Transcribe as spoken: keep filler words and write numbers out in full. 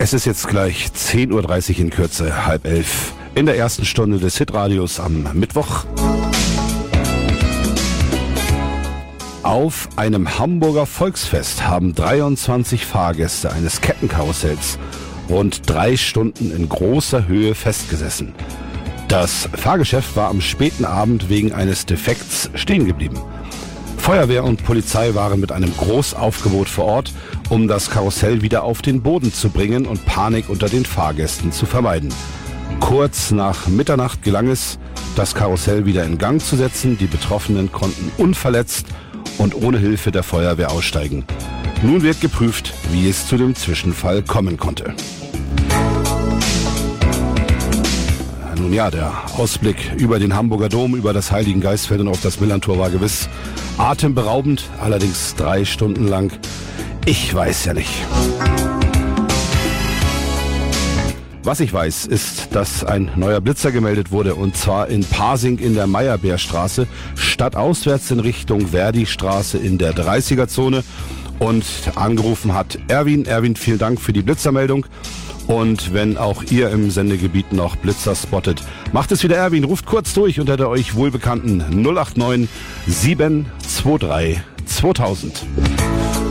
Es ist jetzt gleich zehn Uhr dreißig in Kürze, halb elf. In der ersten Stunde des Hitradios am Mittwoch. Auf einem Hamburger Volksfest haben dreiundzwanzig Fahrgäste eines Kettenkarussells rund drei Stunden in großer Höhe festgesessen. Das Fahrgeschäft war am späten Abend wegen eines Defekts stehen geblieben. Feuerwehr und Polizei waren mit einem Großaufgebot vor Ort, um das Karussell wieder auf den Boden zu bringen und Panik unter den Fahrgästen zu vermeiden. Kurz nach Mitternacht gelang es, das Karussell wieder in Gang zu setzen. Die Betroffenen konnten unverletzt und ohne Hilfe der Feuerwehr aussteigen. Nun wird geprüft, wie es zu dem Zwischenfall kommen konnte. Nun ja, der Ausblick über den Hamburger Dom, über das Heiligengeistfeld und auf das Millerntor war gewiss atemberaubend, allerdings drei Stunden lang. Ich weiß ja nicht. Was ich weiß, ist, dass ein neuer Blitzer gemeldet wurde, und zwar in Pasing in der Meyerbeerstraße, stadtauswärts in Richtung Verdi-Straße in der dreißiger-Zone. Und angerufen hat Erwin. Erwin, vielen Dank für die Blitzermeldung. Und wenn auch ihr im Sendegebiet noch Blitzer spottet, macht es wieder Erwin, ruft kurz durch unter der euch wohlbekannten null acht neun sieben zwei drei zweitausend.